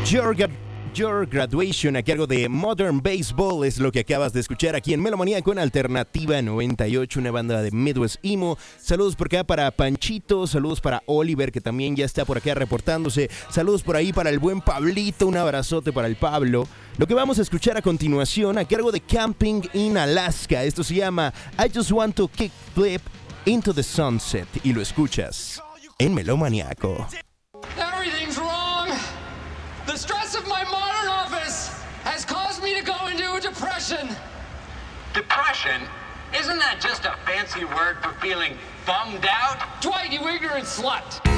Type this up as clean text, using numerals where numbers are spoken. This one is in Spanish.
Your Graduation a cargo de Modern Baseball es lo que acabas de escuchar aquí en Melomanía con Alternativa 98, una banda de Midwest Emo. Saludos por acá para Panchito, saludos para Oliver que también ya está por acá reportándose, saludos por ahí para el buen Pablito, un abrazote para el Pablo. Lo que vamos a escuchar a continuación a cargo de Camping in Alaska, esto se llama I Just Want to Kick Flip Into the Sunset y lo escuchas en Melomaniaco. Everything's wrong. The stress of my modern office has caused me to go into a depression. Depression? Isn't that just a fancy word for feeling bummed out? Dwight, you ignorant slut.